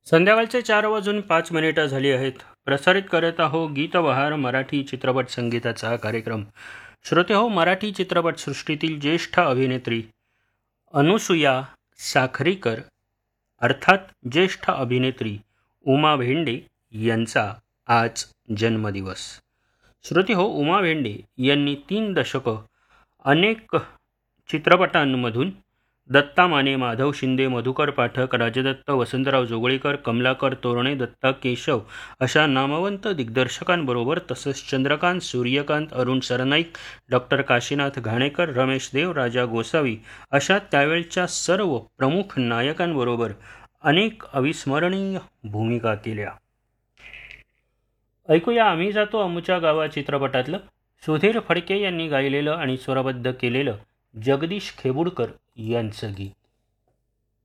संध्याकाळचे 4:05 झाली आहेत. प्रसारित करत आहो गीतबहार मराठी चित्रपट संगीताचा कार्यक्रम. श्रोते हो, मराठी चित्रपटसृष्टीतील ज्येष्ठ अभिनेत्री अनुसूया साखरीकर अर्थात ज्येष्ठ अभिनेत्री उमा भेंडे यांचा आज जन्मदिवस. श्रोते हो, उमा भेंडे यांनी 3 दशकं अनेक चित्रपटांमधून दत्ता माने, माधव शिंदे, मधुकर पाठक, राजदत्त, वसंतराव जोगळेकर, कमलाकर तोरणे, दत्ता केशव अशा नामवंत दिग्दर्शकांबरोबर तसंच चंद्रकांत, सूर्यकांत, अरुण सरनाईक, डॉक्टर काशीनाथ घाणेकर, रमेश देव, राजा गोसावी अशा त्यावेळच्या सर्व प्रमुख नायकांबरोबर अनेक अविस्मरणीय भूमिका केल्या. ऐकूया आम्ही जातो अमुच्या गावा चित्रपटातलं सुधीर फडके यांनी गायलेलं आणि स्वरबद्ध केलेलं जगदीश खेबुडकर यांचं गीत.